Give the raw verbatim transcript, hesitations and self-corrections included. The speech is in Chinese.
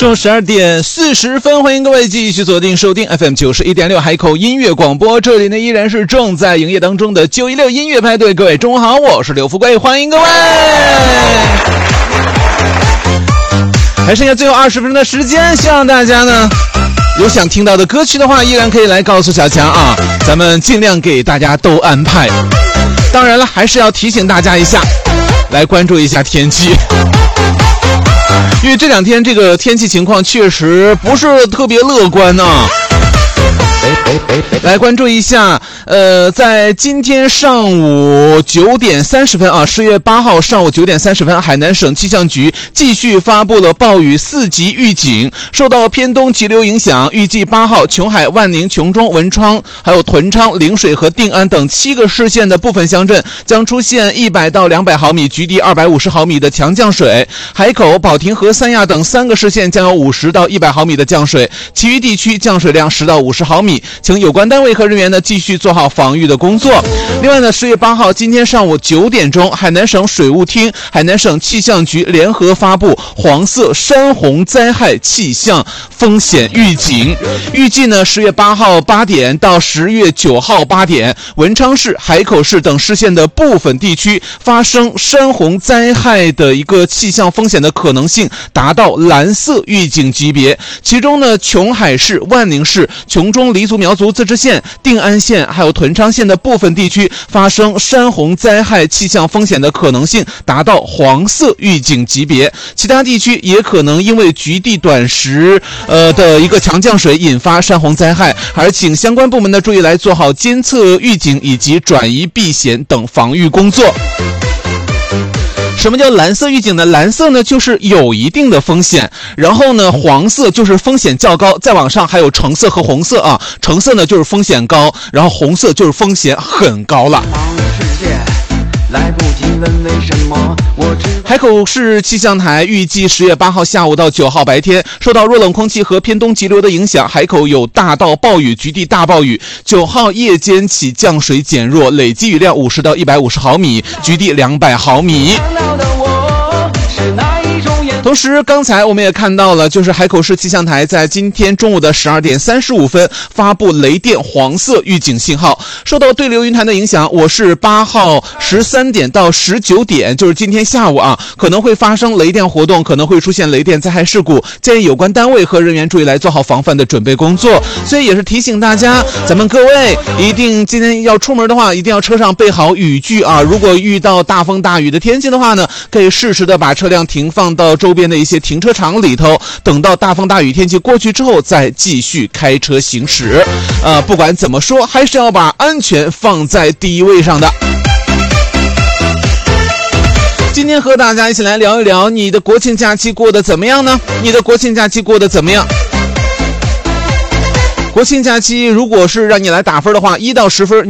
中午十二点四十分，欢迎各位继续锁定收听 F M 九十一点六海口音乐广播，这里呢依然是正在营业当中的九一六音乐派对。各位中午好，我是刘富贵，欢迎各位。还剩下最后二十分钟的时间，希望大家呢有想听到的歌曲的话，依然可以来告诉小强啊，咱们尽量给大家都安排。当然了，还是要提醒大家一下，来关注一下天气。因为这两天这个天气情况确实不是特别乐观啊。来关注一下，呃，在今天上午九点三十分啊，十月八号上午九点三十分，海南省气象局继续发布了暴雨四级预警。受到偏东急流影响，预计八号琼海、万宁、琼中、文昌、还有屯昌、陵水和定安等七个市县的部分乡镇将出现一百到两百毫米，局地二百五十毫米的强降水。海口、保亭和三亚等三个市县将有五十到一百毫米的降水，其余地区降水量十到五十毫米。请有关单位和人员呢继续做好防御的工作。另外呢，十月八号今天上午九点钟，海南省水务厅、海南省气象局联合发布黄色山洪灾害气象风险预警。预计呢，十月八号八点到十月九号八点，文昌市、海口市等市县的部分地区发生山洪灾害的一个气象风险的可能性达到蓝色预警级别。其中呢，琼海市、万宁市、琼中黎族苗族自治县、定安县还有屯昌县的部分地区发生山洪灾害气象风险的可能性达到黄色预警级别，其他地区也可能因为局地短时呃的一个强降水引发山洪灾害，而请相关部门的注意来做好监测预警以及转移避险等防御工作。什么叫蓝色预警呢？蓝色呢就是有一定的风险，然后呢黄色就是风险较高，再往上还有橙色和红色啊。橙色呢就是风险高，然后红色就是风险很高了。来不及问为什么。海口市气象台预计十月八号下午到九号白天，受到弱冷空气和偏东急流的影响，海口有大到暴雨，局地大暴雨。九号夜间起降水减弱，累计雨量五十到一百五十毫米，局地两百毫米。同时刚才我们也看到了，就是海口市气象台在今天中午的十二点三十五分发布雷电黄色预警信号。受到对流云团的影响，我市八号十三点到十九点，就是今天下午啊，可能会发生雷电活动，可能会出现雷电灾害事故，建议有关单位和人员注意来做好防范的准备工作。所以也是提醒大家，咱们各位一定今天要出门的话，一定要车上备好雨具啊。如果遇到大风大雨的天气的话呢，可以适时的把车辆停放到周边的一些停车场里头，等到大风大雨天气过去之后再继续开车行驶。呃，不管怎么说，还是要把安全放在第一位上的。今天和大家一起来聊一聊，你的国庆假期过得怎么样呢？你的国庆假期过得怎么样？国庆假期如果是让你来打分的话，一到十分。